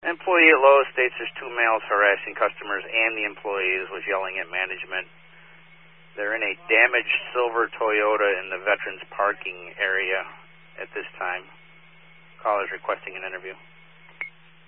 Employee at Lowe's states there's 2 males harassing customers and the employees, was yelling at management. They're in a damaged silver Toyota in the Veterans parking area at this time. Caller's requesting an interview.